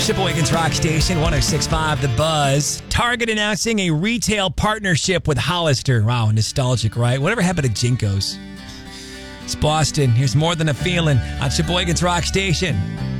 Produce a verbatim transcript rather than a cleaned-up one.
Sheboygan's Rock Station, one oh six point five The Buzz. Target announcing a retail partnership with Hollister. Wow, nostalgic, right? Whatever happened to Jinkos? It's Boston. Here's More Than a Feeling on Sheboygan's Rock Station.